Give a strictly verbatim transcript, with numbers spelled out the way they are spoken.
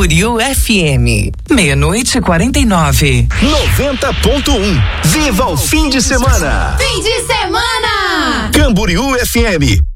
Camboriú F M. Meia-noite e quarenta e nove. noventa ponto um. Viva o fim de semana! Fim de semana! Camboriú F M.